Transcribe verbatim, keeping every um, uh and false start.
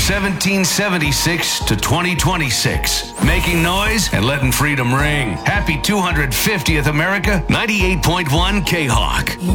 seventeen seventy-six to twenty twenty-six. Making noise and letting freedom ring. Happy two hundred fiftieth America, ninety-eight point one K-Hawk.